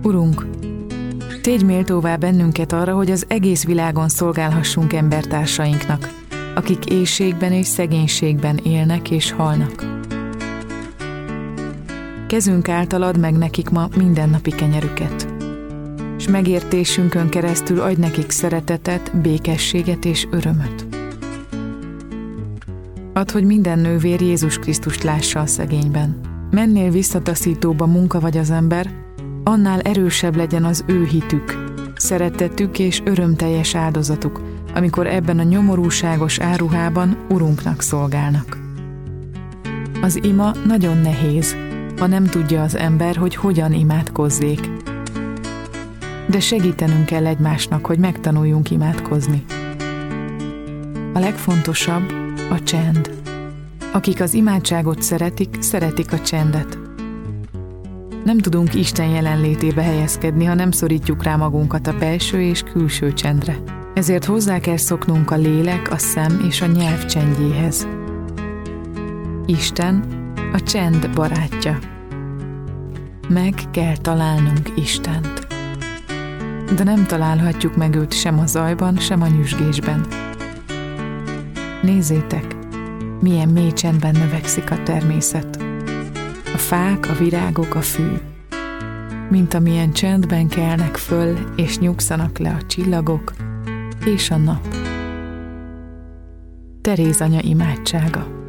Urunk, tégy méltóvá bennünket arra, hogy az egész világon szolgálhassunk embertársainknak, akik éhségben és szegénységben élnek és halnak. Kezünk által add meg nekik ma mindennapi kenyerüket, és megértésünkön keresztül adj nekik szeretetet, békességet és örömöt. Add, hogy minden nővér Jézus Krisztust lássa a szegényben. Mennél visszataszítóbb a munka vagy az ember, annál erősebb legyen az ő hitük, szeretetük és örömteljes áldozatuk, amikor ebben a nyomorúságos áruhában Urunknak szolgálnak. Az ima nagyon nehéz, ha nem tudja az ember, hogy hogyan imádkozzék. De segítenünk kell egymásnak, hogy megtanuljunk imádkozni. A legfontosabb a csend. Akik az imádságot szeretik, szeretik a csendet. Nem tudunk Isten jelenlétébe helyezkedni, ha nem szorítjuk rá magunkat a belső és külső csendre. Ezért hozzá kell szoknunk a lélek, a szem és a nyelv csendjéhez. Isten a csend barátja. Meg kell találnunk Istent. De nem találhatjuk meg őt sem a zajban, sem a nyüzsgésben. Nézzétek, milyen mély csendben növekszik a természet. A fák, a virágok, a fű. Mint amilyen csendben kelnek föl, és nyugszanak le a csillagok és a nap. Teréz anya imádsága.